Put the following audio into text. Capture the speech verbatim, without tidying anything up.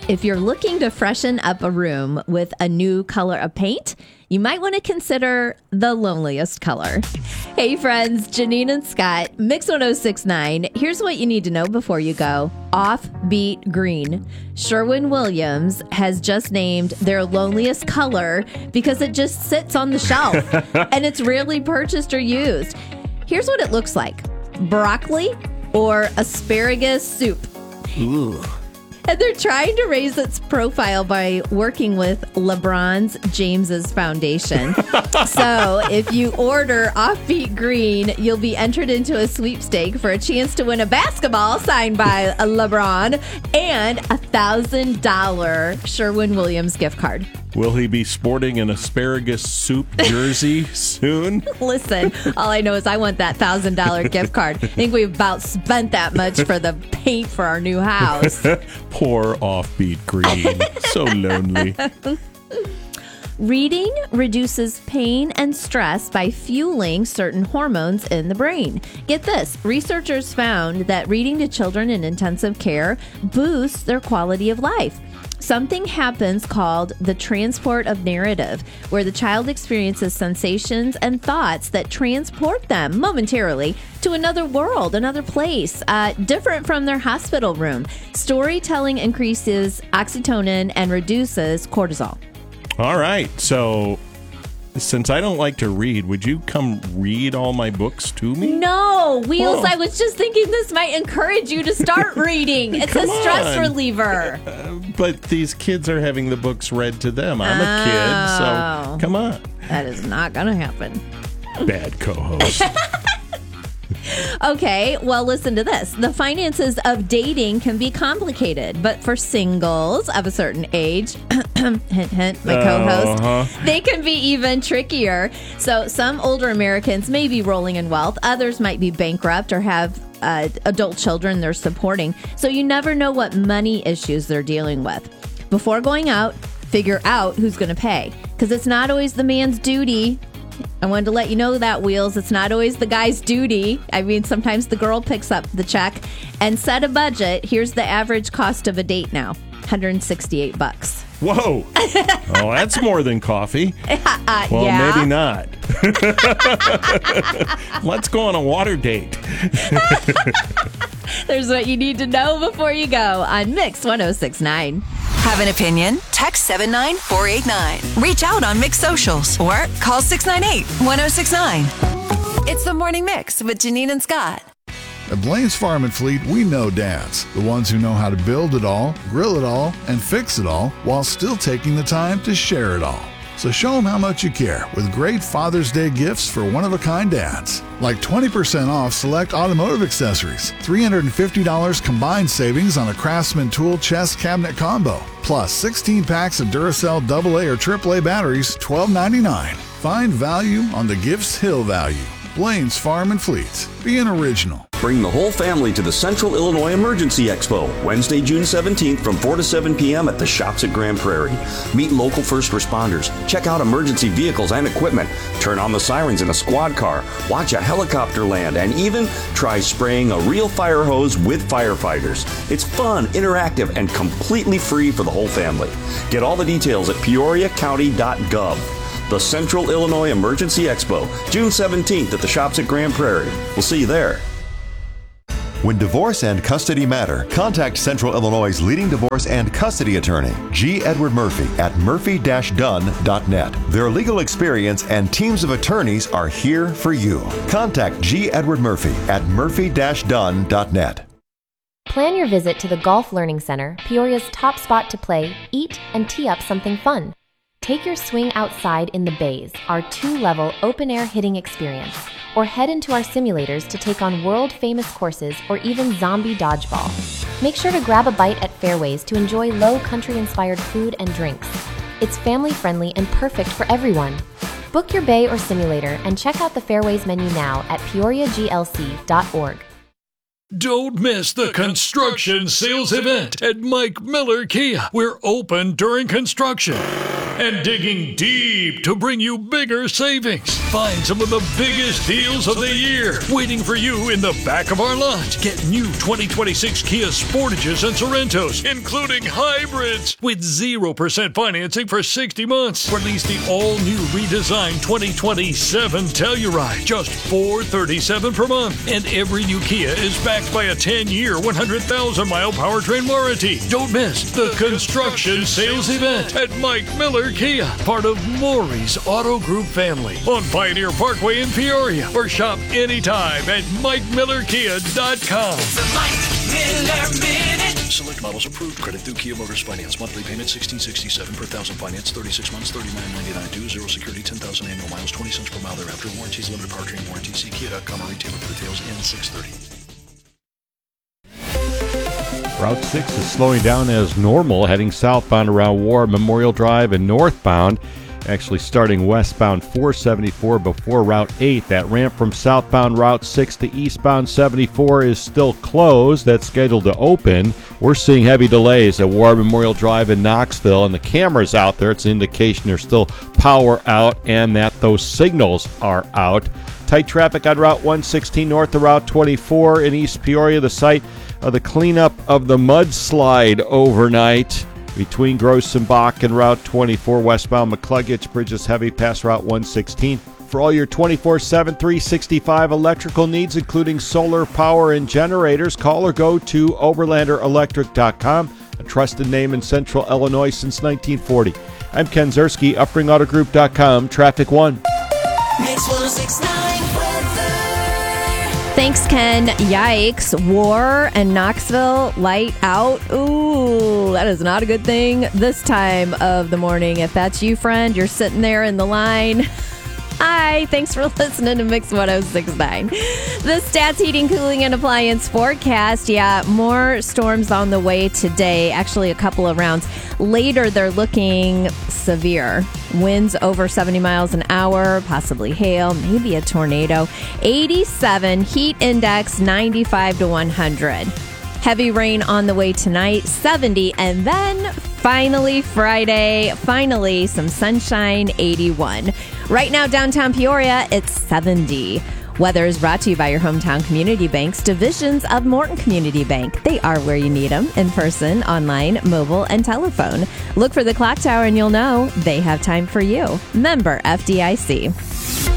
If you're looking to freshen up a room with a new color of paint, you might want to consider the loneliest color. Hey friends, Janine and Scott, Mix one oh six point nine. Here's what you need to know before you go. Offbeat green. Sherwin-Williams has just named their loneliest color because it just sits on the shelf and it's rarely purchased or used. Here's what it looks like. Broccoli or asparagus soup. Ooh. And they're trying to raise its profile by working with LeBron's James's Foundation. So if you order Offbeat Green, you'll be entered into a sweepstake for a chance to win a basketball signed by LeBron and a one thousand dollars Sherwin-Williams gift card. Will he be sporting an asparagus soup jersey soon? Listen, all I know is I want that one thousand dollars gift card. I think we've about spent that much for the paint for our new house. Poor Offbeat Green. So lonely. Reading reduces pain and stress by fueling certain hormones in the brain. Get this, researchers found that reading to children in intensive care boosts their quality of life. Something happens called the transport of narrative, where the child experiences sensations and thoughts that transport them momentarily to another world, another place, uh, different from their hospital room. Storytelling increases oxytocin and reduces cortisol. All right. So since I don't like to read, would you come read all my books to me? No, Wheels, Whoa. I was just thinking this might encourage you to start reading. It's Come a stress on. reliever. Uh, but these kids are having the books read to them. I'm a kid, Oh. so come on. That is not going to happen. Bad co-host. Okay, well, listen to this. The finances of dating can be complicated, but for singles of a certain age, hint, hint, my co-host, Uh-huh. they can be even trickier. So some older Americans may be rolling in wealth. Others might be bankrupt or have uh, adult children they're supporting. So you never know what money issues they're dealing with. Before going out, figure out who's going to pay, because it's not always the man's duty. I wanted to let you know that, Wheels. It's not always the guy's duty. I mean, sometimes the girl picks up the check. And set a budget. Here's the average cost of a date now. one hundred sixty-eight bucks. Whoa. Oh, that's more than coffee. Uh, Well, yeah. maybe not. Let's go on a water date. There's what you need to know before you go on Mix one oh six point nine. Have an opinion? Text seven nine four eight nine. Reach out on Mix Socials or call six nine eight, one oh six nine. It's the Morning Mix with Janine and Scott. At Blaine's Farm and Fleet, we know dads, the ones who know how to build it all, grill it all, and fix it all while still taking the time to share it all. So show them how much you care with great Father's Day gifts for one-of-a-kind dads. Like twenty percent off select automotive accessories, three hundred fifty dollars combined savings on a Craftsman tool chest cabinet combo, plus sixteen packs of Duracell double A or triple A batteries, twelve ninety-nine. Find value on the gifts he'll value. Blaine's Farm and Fleet. Be an original. Bring the whole family to the Central Illinois Emergency Expo, Wednesday, June seventeenth from four to seven p.m. at the Shops at Grand Prairie. Meet local first responders, check out emergency vehicles and equipment, turn on the sirens in a squad car, watch a helicopter land, and even try spraying a real fire hose with firefighters. It's fun, interactive, and completely free for the whole family. Get all the details at peoria county dot gov. The Central Illinois Emergency Expo, June seventeenth at the Shops at Grand Prairie. We'll see you there. When divorce and custody matter, contact Central Illinois' leading divorce and custody attorney, G. Edward Murphy, at murphy dash dunn dot net. Their legal experience and teams of attorneys are here for you. Contact G. Edward Murphy at murphy dash dunn dot net. Plan your visit to the Golf Learning Center, Peoria's top spot to play, eat, and tee up something fun. Take your swing outside in the bays, our two-level open-air hitting experience, or head into our simulators to take on world-famous courses or even zombie dodgeball. Make sure to grab a bite at Fairways to enjoy low country-inspired food and drinks. It's family-friendly and perfect for everyone. Book your bay or simulator and check out the Fairways menu now at peoria g l c dot org. Don't miss the construction sales event at Mike Miller Kia. We're open during construction. and digging deep to bring you bigger savings. Find some of the biggest deals of the year waiting for you in the back of our lot. Get new twenty twenty-six Kia Sportages and Sorrentos, including hybrids, with zero percent financing for sixty months. Release the all-new redesigned twenty twenty-seven Telluride, just four hundred thirty-seven dollars per month. And every new Kia is backed by a ten-year, one hundred thousand mile powertrain warranty. Don't miss the construction sales event at Mike Miller Kia, part of Maury's Auto Group family on Pioneer Parkway in Peoria, or shop anytime at mike miller kia dot com. The Mike Miller Minute. Select models approved. Credit through Kia Motors Finance. Monthly payment sixteen sixty-seven per thousand finance. thirty-six months, thirty-nine ninety-nine due. Zero security, ten thousand annual miles, twenty cents per mile thereafter. Warranties limited powertrain warranty. See kia dot com or retailer for details. N six thirty. Route six is slowing down as normal, heading southbound around War Memorial Drive and northbound. Actually starting westbound four seventy-four before Route eight. That ramp from southbound Route six to eastbound seventy-four is still closed. That's scheduled to open. We're seeing heavy delays at War Memorial Drive in Knoxville, and the cameras out there, it's an indication there's still power out and that those signals are out. Tight traffic on Route one sixteen north of Route twenty-four in East Peoria, the site of the cleanup of the mudslide overnight. Between Gross and Bach and Route twenty-four westbound McCluggage Bridge is heavy past Route one sixteen. For all your twenty-four seven, three sixty-five electrical needs, including solar power and generators, call or go to overlander electric dot com, a trusted name in Central Illinois since nineteen forty. I'm Ken Zerski, upring auto group dot com, Traffic One. Mix one oh six point nine weather. Thanks, Ken. Yikes. War and Knoxville light out. Ooh, that is not a good thing this time of the morning. If that's you, friend, you're sitting there in the line. Hi, thanks for listening to Mix one oh six point nine. The Stats Heating, Cooling, and Appliance forecast. Yeah, more storms on the way today. Actually, a couple of rounds. Later, they're looking severe. Winds over seventy miles an hour, possibly hail, maybe a tornado. eighty-seven, heat index ninety-five to one hundred. Heavy rain on the way tonight, seventy, and then finally Friday, finally some sunshine, eighty-one. Right now, downtown Peoria, it's seventy. Weather is brought to you by your hometown community banks, divisions of Morton Community Bank. They are where you need them, in person, online, mobile, and telephone. Look for the clock tower and you'll know they have time for you. Member F D I C.